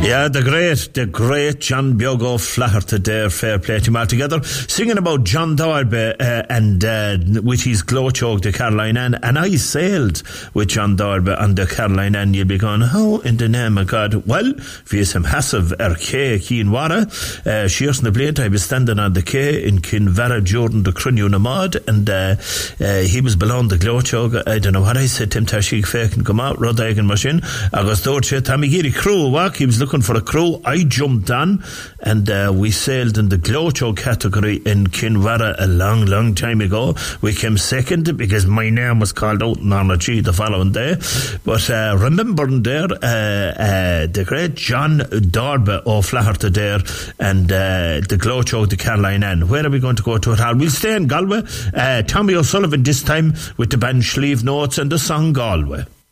Yeah, the great John Biogo Flaherty there, fair play to him altogether, singing about John Darby and with his Glowchoke, the Caroline Ann, and I sailed with John Darby on the Caroline Ann. You'll be going, how in the name of God? Well, fi some hassive K Keenwara, shears na blade, I was standing on the K in Kinvara during the Crunyu Namad, and he was below the Glowchoke. I don't know what I said to him, Tashik Fake and come out, Rodagan machine. August Dorche, Tamigiri crew walk, he was looking for a crew. I jumped on and we sailed in the Glowchoke category in Kinvara a long time ago. We came second because my name was called out in Arnachi the following day. But remembering there the great John Darby O'Flaherty there and the Glowchoke, the Caroline Ann. Where are we going to go to it all? We'll stay in Galway. Tommy O'Sullivan this time with the band Sleeve Notes and the song Galway.